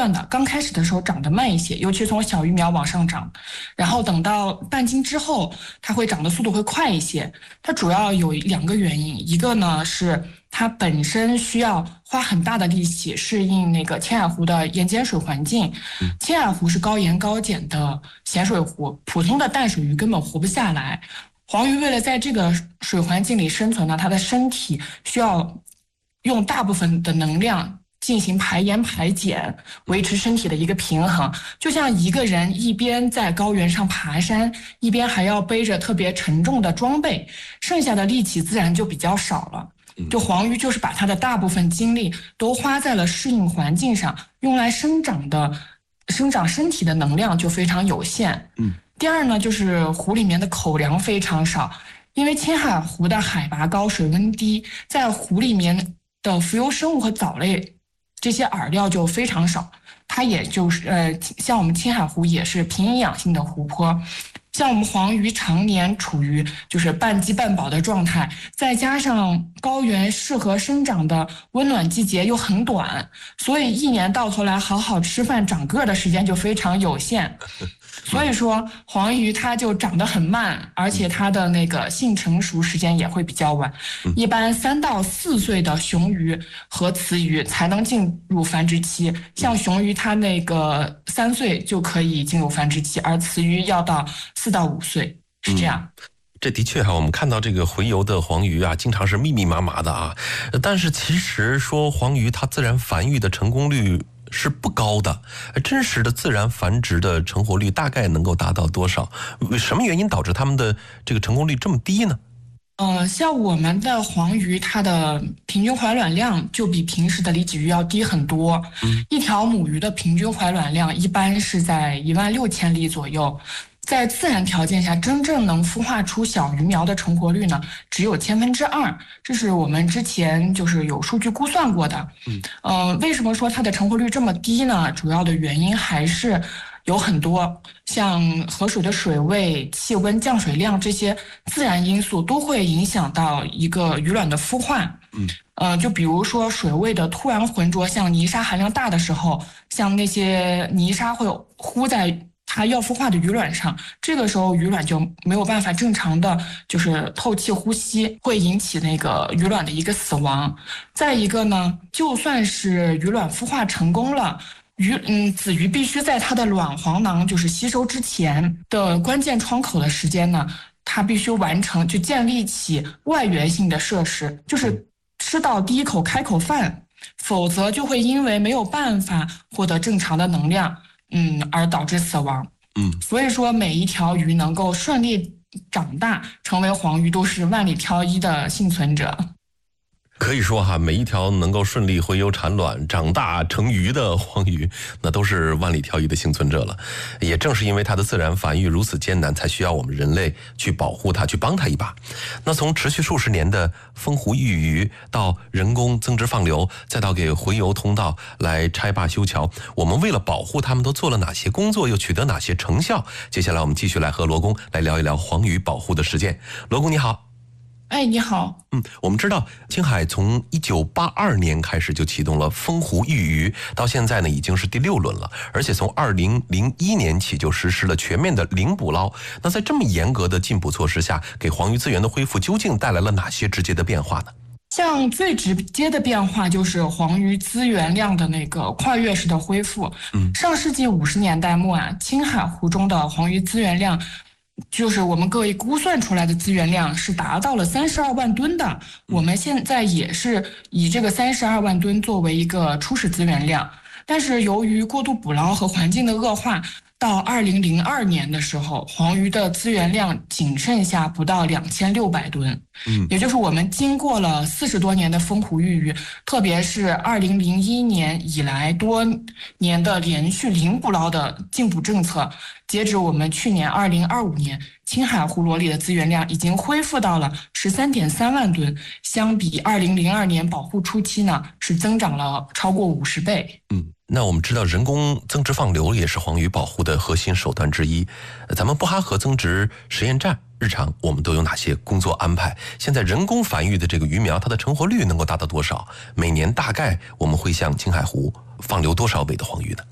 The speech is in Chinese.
段的，刚开始的时候长得慢一些，尤其从小鱼苗往上长，然后等到半斤之后，它会长的速度会快一些。它主要有2个原因，一个呢是它本身需要花很大的力气适应那个青海湖的盐碱水环境。青海湖是高盐高碱的咸水湖，普通的淡水鱼根本活不下来。黄鱼为了在这个水环境里生存呢，它的身体需要用大部分的能量进行排盐排碱，维持身体的一个平衡。就像一个人一边在高原上爬山，一边还要背着特别沉重的装备，剩下的力气自然就比较少了。就黄鱼就是把它的大部分精力都花在了适应环境上，用来生长身体的能量就非常有限。第二呢，就是湖里面的口粮非常少，因为青海湖的海拔高，水温低，在湖里面的浮游生物和藻类这些饵料就非常少。它也就是像我们青海湖也是贫营养性的湖泊，像我们黄鱼常年处于就是半饥半饱的状态，再加上高原适合生长的温暖季节又很短，所以一年到头来好好吃饭长个的时间就非常有限。所以说黄鱼它就长得很慢，而且它的那个性成熟时间也会比较晚。一般3到4岁的雄鱼和雌鱼才能进入繁殖期，像雄鱼它那个3岁就可以进入繁殖期，而雌鱼要到4到5岁，是这样。 这的确我们看到这个洄游的黄鱼经常是密密麻麻的啊，但是其实说黄鱼它自然繁育的成功率是不高的，真实的自然繁殖的成活率大概能够达到多少？什么原因导致它们的这个成功率这么低呢？ 像我们的黄鱼，它的平均怀卵量就比平时的里脊鱼要低很多。一条母鱼的平均怀卵量一般是在16000粒左右。在自然条件下，真正能孵化出小鱼苗的成活率呢，只有2/1000，这是我们之前就是有数据估算过的。为什么说它的成活率这么低呢？主要的原因还是有很多，像河水的水位、气温、降水量这些自然因素都会影响到一个鱼卵的孵化。就比如说水位的突然浑浊，像泥沙含量大的时候，像那些泥沙会糊在它要孵化的鱼卵上，这个时候鱼卵就没有办法正常的就是透气呼吸，会引起那个鱼卵的一个死亡。再一个呢，就算是鱼卵孵化成功了，子鱼必须在它的卵黄囊就是吸收之前的关键窗口的时间呢，它必须完成就建立起外源性的设施，就是吃到第一口开口饭，否则就会因为没有办法获得正常的能量，而导致死亡。所以说每一条鱼能够顺利长大成为黄鱼都是万里挑一的幸存者。 可以说每一条能够顺利洄游产卵长大成鱼的黄鱼，那都是万里挑一的幸存者了。也正是因为它的自然繁育如此艰难，才需要我们人类去保护它，去帮它一把。那从持续数十年的封湖育鱼，到人工增殖放流，再到给洄游通道来拆坝修桥，我们为了保护它们都做了哪些工作，又取得哪些成效？接下来我们继续来和罗工来聊一聊黄鱼保护的实践。罗工你好。 你好。 我们知道青海从1982年开始就启动了封湖育鱼，到现在呢已经是第6轮了，而且从2001年起就实施了全面的零捕捞。那在这么严格的禁捕措施下，给黄鱼资源的恢复究竟带来了哪些直接的变化呢？ 像最直接的变化就是黄鱼资源量的那个跨越式的恢复。上世纪50年代末青海湖中的黄鱼资源量，就是我们各位估算出来的资源量是达到了32万吨的。我们现在也是以这个32万吨作为一个初始资源量，但是由于过度捕捞和环境的恶化，到2002年的时候，黄鱼的资源量仅剩下不到2600吨。也就是我们经过了40多年的封湖育鱼，特别是2001年以来多年的连续零捕捞的禁捕政策，截止我们去年2025年，青海湖螺里的资源量已经恢复到了13.3万吨，相比2002年保护初期呢，是增长了超过50倍。 那我们知道人工增殖放流也是黄鱼保护的核心手段之一。咱们布哈河增殖实验站日常我们都有哪些工作安排？现在人工繁育的这个鱼苗，它的成活率能够达到多少？每年大概我们会向青海湖放流多少尾的黄鱼呢？